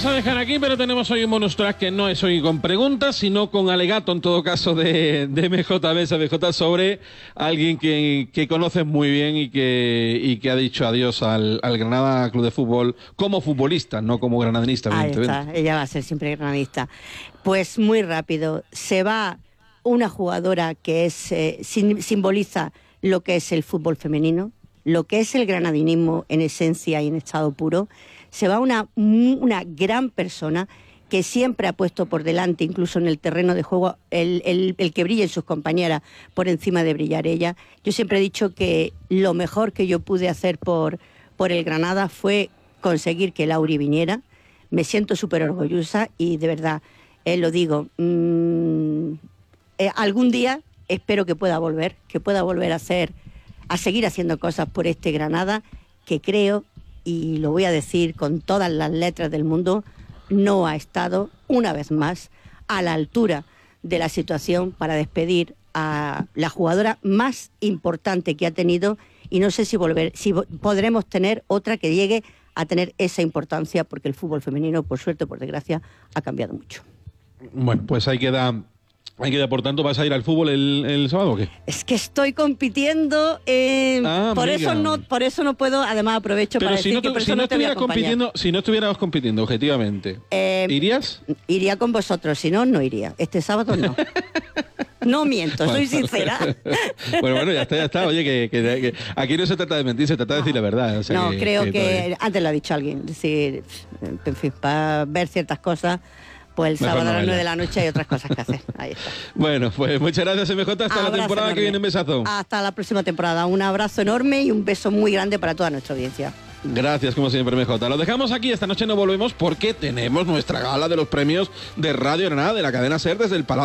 vamos a dejar aquí, pero tenemos hoy un bonus track que no es hoy con preguntas, sino con alegato, en todo caso, de MJ sobre alguien que conoces muy bien y que ha dicho adiós al Granada Club de Fútbol como futbolista, no como granadinista, evidentemente. Ahí está, ella va a ser siempre granadista. Pues muy rápido, se va una jugadora que simboliza lo que es el fútbol femenino, lo que es el granadinismo en esencia y en estado puro. Se va una gran persona que siempre ha puesto por delante, incluso en el terreno de juego, el que brillen sus compañeras por encima de brillar ella. Yo siempre he dicho que lo mejor que yo pude hacer por el Granada fue conseguir que Lauri viniera. Me siento súper orgullosa y de verdad, lo digo, algún día espero que pueda volver a seguir haciendo cosas por este Granada, que creo, y lo voy a decir con todas las letras del mundo, no ha estado, una vez más, a la altura de la situación para despedir a la jugadora más importante que ha tenido, y no sé si podremos tener otra que llegue a tener esa importancia, porque el fútbol femenino, por suerte o por desgracia, ha cambiado mucho. Bueno, pues ahí queda, por tanto. ¿Vas a ir al fútbol el sábado o qué? Es que estoy compitiendo, por eso no puedo. Además aprovecho para decir que por eso no te voy a acompañar. Si no estuvieras compitiendo objetivamente, ¿irías? Iría con vosotros, si no, no iría. Este sábado no. No miento, soy sincera. Bueno, ya está. Oye, que aquí no se trata de mentir, se trata de decir la verdad. O sea, no, creo que antes lo ha dicho alguien. Es decir, en fin, para ver ciertas cosas, pues el sábado a las 9 de la noche hay otras cosas que hacer. Ahí está. Bueno, pues muchas gracias, MJ. Hasta la temporada enorme que viene, un besazo. Hasta la próxima temporada. Un abrazo enorme y un beso muy grande para toda nuestra audiencia. Gracias, como siempre, MJ. Lo dejamos aquí. Esta noche no volvemos porque tenemos nuestra gala de los premios de Radio Granada de la cadena SER desde el Palacio